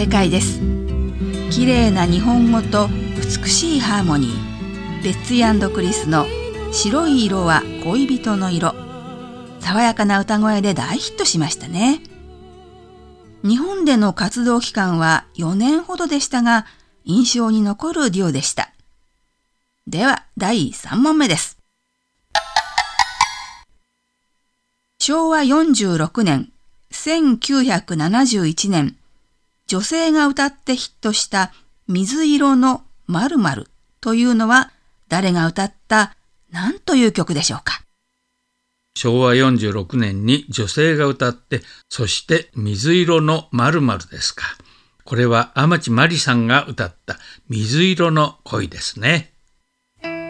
正解です。綺麗な日本語と美しいハーモニー、ベッツィ&クリスの白い色は恋人の色、爽やかな歌声で大ヒットしましたね。日本での活動期間は4年ほどでしたが、印象に残るデュオでした。では第3問目です。昭和46年、1971年、女性が歌ってヒットした水色の〇〇というのは誰が歌った何という曲でしょうか。 昭和46年に女性が歌って、そして水色の〇〇ですか。これは天地真理さんが歌った水色の恋ですね。